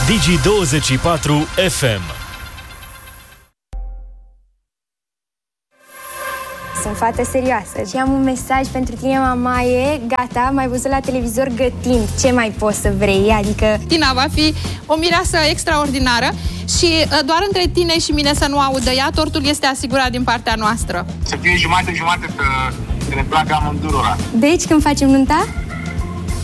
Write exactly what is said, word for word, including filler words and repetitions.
Digi douăzeci și patru F M. Sunt fată serioasă și am un mesaj pentru tine, mamaie. Gata, m-ai văzut la televizor gătind. Ce mai poți să vrei? Adică... Tina va fi o mireasă extraordinară și doar între tine și mine să nu audă ea, tortul este asigurat din partea noastră. Să fie jumate-jumate, să, să ne placă amândurora. Deci, când facem nunta?